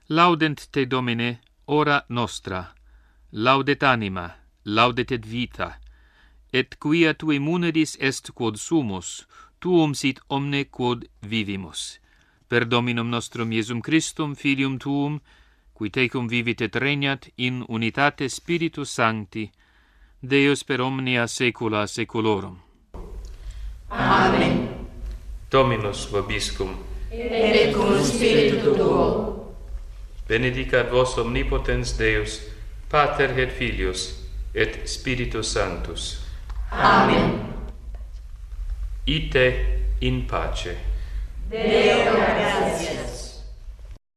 Laudent te, Domine, ora nostra, laudet anima, laudet et vita, et quia tui munedis est quod sumus, tuum sit omne quod vivimus. Per Dominum nostrum Iesum Christum, Filium tuum, qui tecum vivit et regnat in unitate Spiritus Sancti, Deus per omnia saecula saeculorum. Amen. Dominus vobiscum. Et cum spiritu tuo. Benedicat vos omnipotens Deus, Pater et Filius, et Spiritus Sanctus. Amen. Ite in pace. Deo gratias.